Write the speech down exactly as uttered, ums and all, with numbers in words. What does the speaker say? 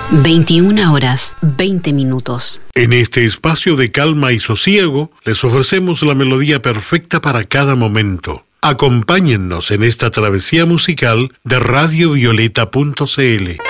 veintiuna horas, veinte minutos. En este espacio de calma y sosiego, les ofrecemos la melodía perfecta para cada momento. Acompáñennos en esta travesía musical de radio violeta punto c l.